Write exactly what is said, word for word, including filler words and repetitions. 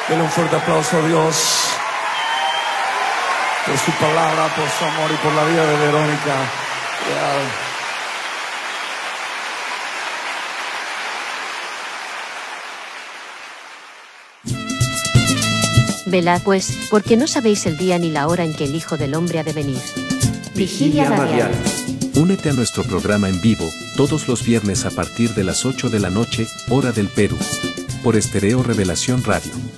Denle un fuerte aplauso a Dios por su palabra, por su amor y por la vida de Verónica. Yeah. Velad pues, porque no sabéis el día ni la hora en que el Hijo del Hombre ha de venir. Vigilia radial. Únete a nuestro programa en vivo, todos los viernes a partir de las ocho de la noche, hora del Perú. Por Estéreo Revelación Radio.